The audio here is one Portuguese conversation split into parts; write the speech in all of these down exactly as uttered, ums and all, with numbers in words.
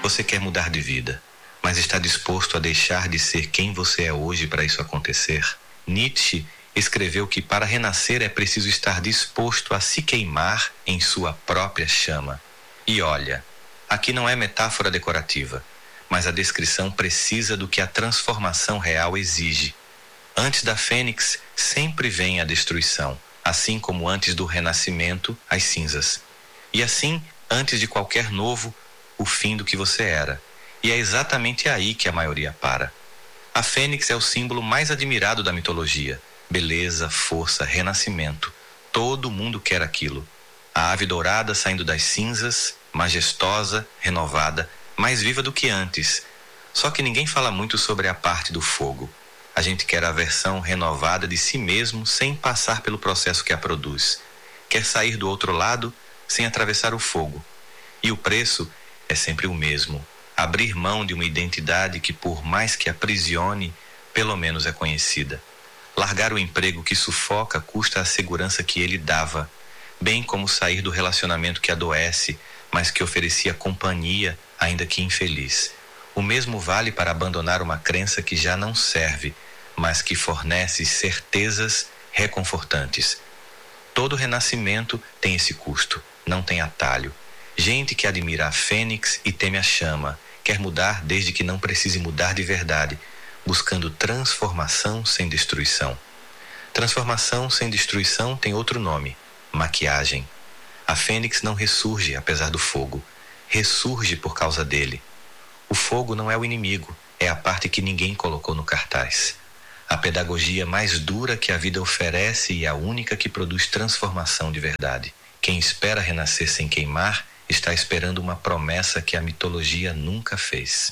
Você quer mudar de vida, mas está disposto a deixar de ser quem você é hoje para isso acontecer? Nietzsche escreveu que para renascer é preciso estar disposto a se queimar em sua própria chama. E olha, aqui não é metáfora decorativa, mas a descrição precisa do que a transformação real exige. Antes da fênix sempre vem a destruição, assim como antes do renascimento, as cinzas. E assim, antes de qualquer novo, o fim do que você era. E é exatamente aí que a maioria para. A fênix é o símbolo mais admirado da mitologia. Beleza, força, renascimento. Todo mundo quer aquilo. A ave dourada saindo das cinzas, majestosa, renovada, mais viva do que antes. Só que ninguém fala muito sobre a parte do fogo. A gente quer a versão renovada de si mesmo sem passar pelo processo que a produz. Quer sair do outro lado sem atravessar o fogo. E o preço é sempre o mesmo. Abrir mão de uma identidade que, por mais que aprisione, pelo menos é conhecida. Largar o emprego que sufoca custa a segurança que ele dava, bem como sair do relacionamento que adoece, mas que oferecia companhia, ainda que infeliz. O mesmo vale para abandonar uma crença que já não serve, mas que fornece certezas reconfortantes. Todo renascimento tem esse custo, não tem atalho. Gente que admira a fênix e teme a chama, quer mudar desde que não precise mudar de verdade, buscando transformação sem destruição. Transformação sem destruição tem outro nome, maquiagem. A fênix não ressurge apesar do fogo, ressurge por causa dele. O fogo não é o inimigo, é a parte que ninguém colocou no cartaz. A pedagogia mais dura que a vida oferece e a única que produz transformação de verdade. Quem espera renascer sem queimar, está esperando uma promessa que a mitologia nunca fez.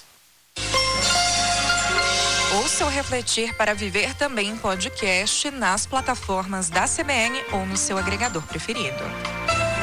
Ouça o Refletir para Viver também em podcast nas plataformas da C B N ou no seu agregador preferido.